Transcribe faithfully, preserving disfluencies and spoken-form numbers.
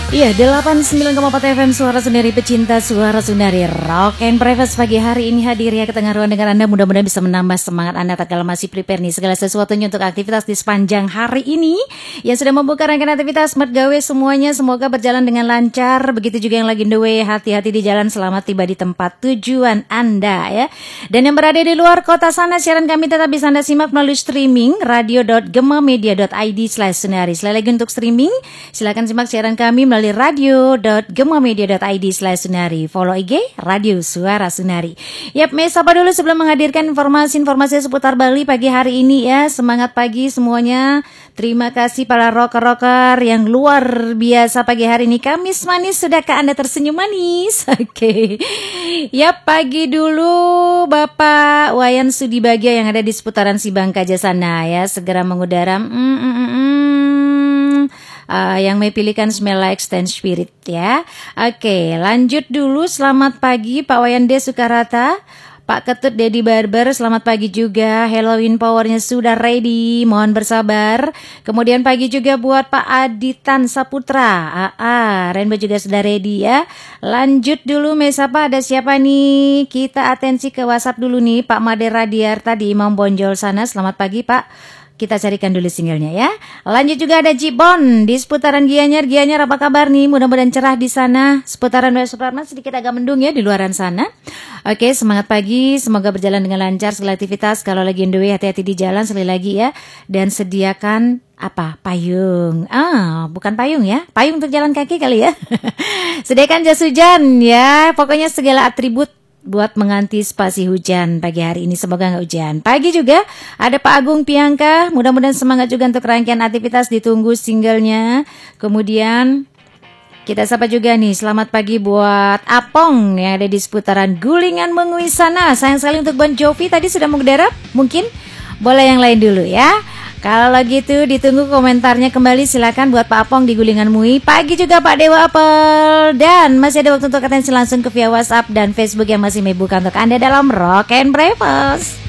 Iya, delapan puluh sembilan koma empat F M Suara Sundari, pecinta Suara Sundari. Rock and Breakfast pagi hari ini hadir ya ke tengah ruang dengan Anda. Mudah-mudahan bisa menambah semangat Anda tak kala masih prepare nih segala sesuatunya untuk aktivitas di sepanjang hari ini. Yang sudah membuka rangkaian aktivitas Smart Gawe semuanya semoga berjalan dengan lancar. Begitu juga yang lagi in the way, hati-hati di jalan, selamat tiba di tempat tujuan Anda ya. Dan yang berada di luar kota sana, siaran kami tetap bisa Anda simak melalui streaming radio dot gemamedia dot i d slash sunari. Sekali lagi untuk streaming, silakan simak siaran kami melalui radio dot gemamedia dot i d slash sunari. Follow I G Radio Suara Sunari. Yap, Mes, apa dulu sebelum menghadirkan informasi-informasi seputar Bali pagi hari ini ya. Semangat pagi semuanya. Terima kasih para rocker-rocker yang luar biasa pagi hari ini. Kamis manis, sudahkah Anda tersenyum manis? Oke. Okay. Yap, pagi dulu Bapak Wayan Sudibagia yang ada di seputaran Sibangkaja sana ya. Segera mengudara. Mm, mm, mm, mm. Uh, yang may pilihkan Smell Like Teen Spirit ya. Oke, lanjut dulu. Selamat pagi Pak Wayan D. Sukarata, Pak Ketut Dedi Barber, selamat pagi juga. Halloween powernya sudah ready, mohon bersabar. Kemudian pagi juga buat Pak Aditan Saputra. Ah, ah, Rainbow juga sudah ready ya. Lanjut dulu Mesapa, ada siapa nih? Kita atensi ke WhatsApp dulu nih. Pak Made Radiarta di Imam Bonjol sana. Selamat pagi Pak. Kita carikan dulu singlenya ya. Lanjut juga ada Jibon di seputaran Gianyar. Gianyar apa kabar nih? Mudah-mudahan cerah di sana. Seputaran West Supratman sedikit agak mendung ya di luaran sana. Oke, semangat pagi. Semoga berjalan dengan lancar segala aktivitas. Kalau lagi on the way, hati-hati di jalan sekali lagi ya. Dan sediakan apa? Payung. Ah, bukan payung ya. Payung untuk jalan kaki kali ya. Sediakan jas hujan ya. Pokoknya segala atribut buat mengantisipasi hujan pagi hari ini, semoga nggak hujan. Pagi juga ada Pak Agung Piangka, mudah-mudahan semangat juga untuk rangkaian aktivitas, ditunggu singlenya. Kemudian kita sapa juga nih, selamat pagi buat Apong yang ada di seputaran Gulingan Mengui sana. Sayang sekali untuk Bon Jovi tadi sudah mengudara, mungkin boleh yang lain dulu ya. Kalau gitu ditunggu komentarnya kembali, silakan buat Pak Apong di Gulingan Mui. Pagi juga Pak Dewa Apel. Dan masih ada waktu untuk atensi langsung ke via WhatsApp dan Facebook yang masih membuka untuk Anda dalam Rock and Breakfast.